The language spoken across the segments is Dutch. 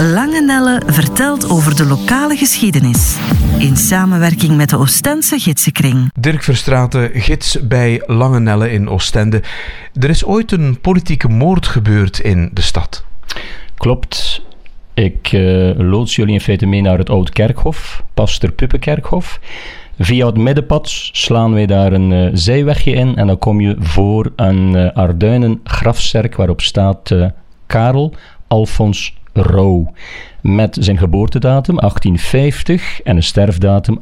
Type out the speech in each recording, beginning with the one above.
Lange Nelle vertelt over de lokale geschiedenis. In samenwerking met de Oostense Gidsenkring. Dirk Verstraeten, gids bij Lange Nelle in Oostende. Er is ooit een politieke moord gebeurd in de stad. Klopt. Ik loods jullie in feite mee naar het Oud Kerkhof, Pastor Puppenkerkhof. Via het middenpad slaan wij daar een zijwegje in en dan kom je voor een Arduinen grafzerk waarop staat Karel Alfons Roo. Met zijn geboortedatum 1850 en een sterfdatum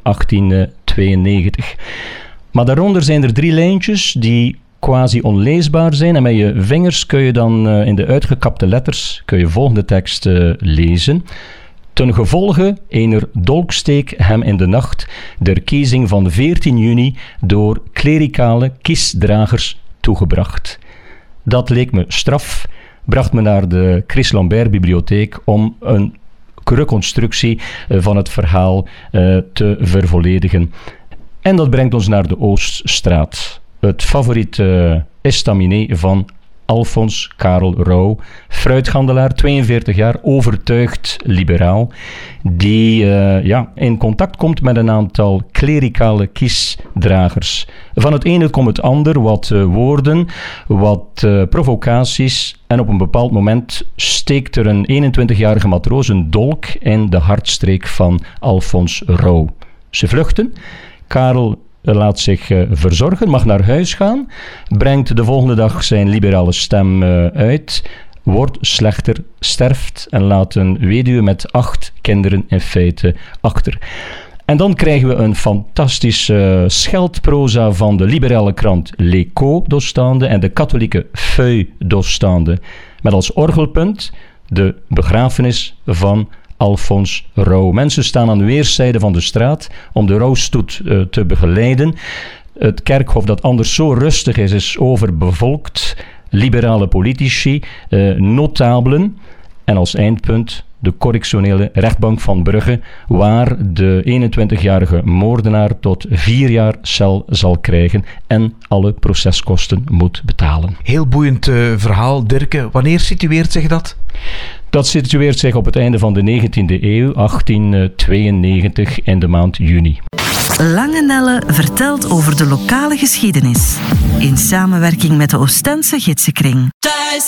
1892. Maar daaronder zijn er 3 lijntjes die quasi onleesbaar zijn. En met je vingers kun je dan in de uitgekapte letters kun je volgende tekst lezen. Ten gevolge ener dolksteek hem in de nacht der kiezing van 14 juni door klerikale kiesdragers toegebracht. Dat leek me straf, bracht me naar de Chris Lambert bibliotheek om een reconstructie van het verhaal te vervolledigen. En dat brengt ons naar de Ooststraat. Het favoriete estaminet van Alfons Karel Roo, fruithandelaar, 42 jaar, overtuigd liberaal, die in contact komt met een aantal klerikale kiesdragers. Van het ene komt het ander, wat woorden, wat provocaties, en op een bepaald moment steekt er een 21-jarige matroos een dolk in de hartstreek van Alfons Roo. Ze vluchten. Karel laat zich verzorgen, mag naar huis gaan, brengt de volgende dag zijn liberale stem uit, wordt slechter, sterft en laat een weduwe met 8 kinderen in feite achter. En dan krijgen we een fantastische scheldproza van de liberale krant L'Echo doorstaande en de katholieke Feuille doorstaande, met als orgelpunt de begrafenis van Alfons Roo. Mensen staan aan weerszijden van de straat om de rouwstoet te begeleiden. Het kerkhof, dat anders zo rustig is overbevolkt. Liberale politici, notabelen. En als eindpunt de correctionele rechtbank van Brugge, waar de 21-jarige moordenaar tot 4 jaar cel zal krijgen en alle proceskosten moet betalen. Heel boeiend verhaal, Dirk. Wanneer situeert zich dat? Dat situeert zich op het einde van de 19e eeuw, 1892, in de maand juni. Lange Nelle vertelt over de lokale geschiedenis. In samenwerking met de Oostense Gidsenkring.